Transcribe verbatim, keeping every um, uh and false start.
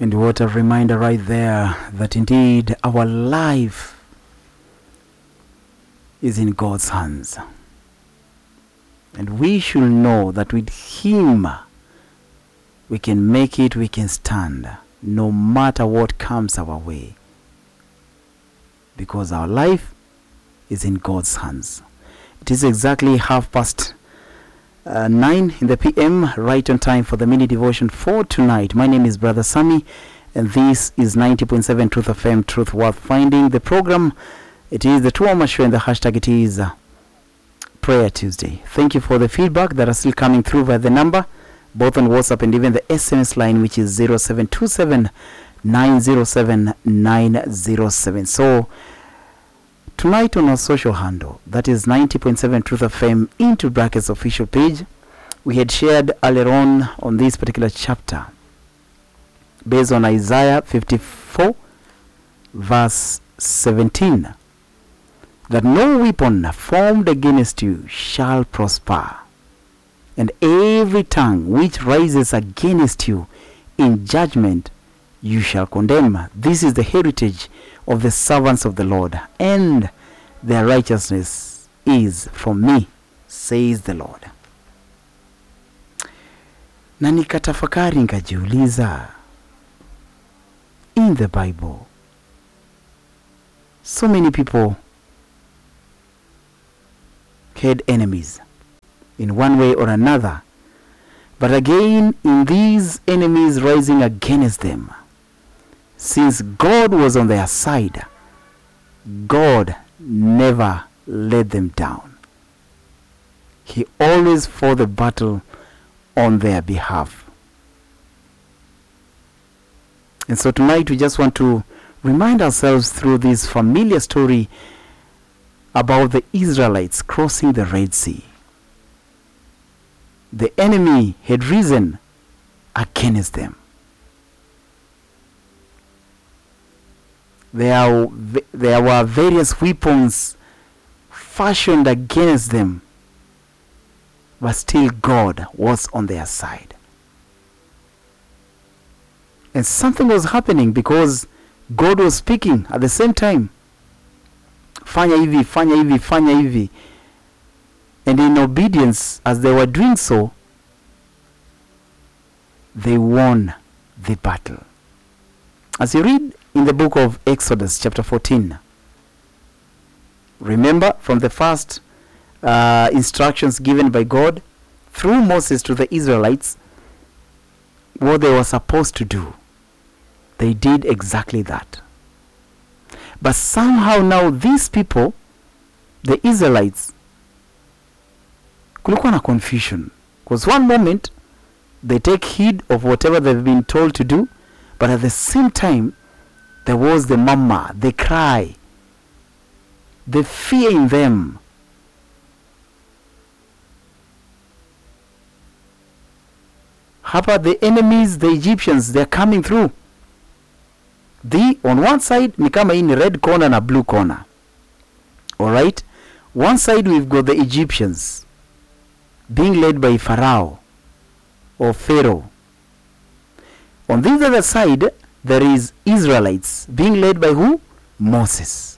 And what a reminder right there that indeed our life is in God's hands. And we should know that with Him we can make it, we can stand, no matter what comes our way. Because our life is in God's hands. It is exactly half past uh, nine in the P M, right on time for the mini devotion for tonight. My name is Brother Sammy, and this is ninety point seven Truth F M, Truth Worth Finding. The program, it is the two-hour show, and the hashtag it is uh, Prayer Tuesday. Thank you for the feedback that are still coming through via the number, both on WhatsApp and even the S M S line, which is zero seven two seven nine zero seven nine zero seven. So tonight on our social handle, that is ninety point seven Truth F M into brackets official page, we had shared earlier on on this particular chapter based on Isaiah fifty-four verse seventeen, that no weapon formed against you shall prosper, and every tongue which rises against you in judgment you shall condemn. This is the heritage of the servants of the Lord, and their righteousness is from me, says the Lord. Na nikatafakari nikajiuliza, in the Bible, so many people had enemies in one way or another, but again in these enemies rising against them, since God was on their side, God never let them down. He always fought the battle on their behalf. And so tonight we just want to remind ourselves through this familiar story about the Israelites crossing the Red Sea. The enemy had risen against them. There, there were various weapons fashioned against them, but still God was on their side. And something was happening because God was speaking at the same time. Fanya hivi, fanya hivi, fanya hivi. And in obedience, as they were doing so, they won the battle. As you read in the book of Exodus chapter fourteen, remember from the first uh, instructions given by God through Moses to the Israelites, what they were supposed to do. They did exactly that. But somehow now these people, the Israelites, kulikuwa na confusion. Because one moment they take heed of whatever they've been told to do, but at the same time there was the murmur, the cry, the fear in them. Hapa the enemies, the Egyptians, they're coming through. The on one side ni kama in red corner na blue corner. Alright? One side we've got the Egyptians being led by Pharaoh or Pharaoh. On this other side there is Israelites being led by who? Moses.